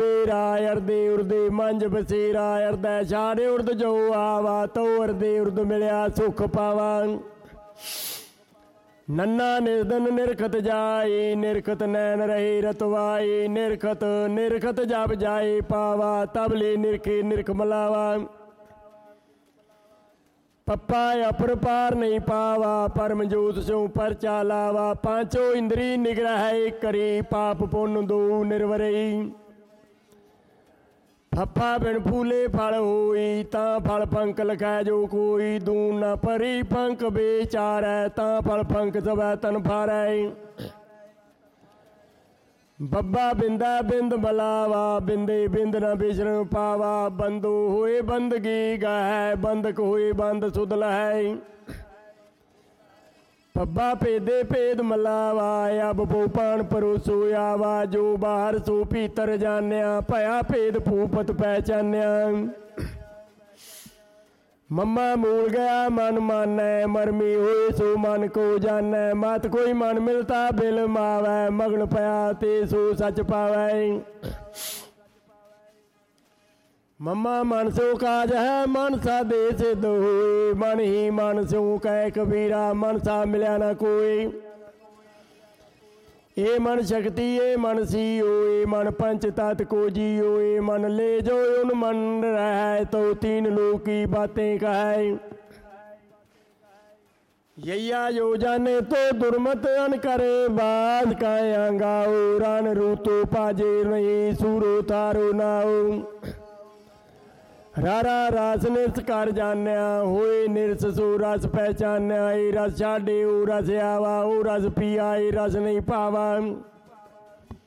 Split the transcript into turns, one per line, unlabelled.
बेरा अरदे उर्दे मंज बसेरा अरदै छाड़े उर्द जो आवा तो अरदे उर्द मिलिया सुख पावा नन्ना निर्धन निरखत जाए निरखत नैन रहे रतवाए निरखत निरखत जब जाए पावा तब ले निरखे निरख मलावा पप्पा अपर पार नहीं पावा परम जोत सो परचा लावा पांचों इंद्री निग्रह करी पाप पुण्य दो निर्वरई फप्फा बिन फूले फल होई ता फल पंख लखै जो कोई दून न परी पंख बेचारै ता फल पंख सवै तन फारै बब्बा बिंदा बिंद मलावा बिंदे बिंद न बिशरण पावा बंदो होए बंदगी गहै बंदक होए बंद सुध लहै पब्बा भेदे भेद मलावा अब भोपान परोसो आवा जो बाहर सो भीतर जान्या भया भेद भूपत पहचान्या मम्मा मूल गया मन मानै मरमी होए सो मन को जानै मत कोई मन मिलता बिल मावै मगन पया ते सो सच पावै मम्मा मन सो काज है मन सा दे सिद्ध होए मन ही मन सो कह कबीरा मन सा मिल्या न कोई ए मन शक्ति ए मन सी ओए मन पंच तत् को जी ओए मन ले जो उन मन रह तो तीन लोक की बातें कहे यैया जो जाने तो दुर्मत अन करे बाज कायांगाओ रन रूतो पाजे नहीं सूरो तारो नाओ रारा रस निरस कर जान्या होए निरस सो रस पहचान्या रस छाडे ओ रस आवा ओ रस पिया रस नहीं पावा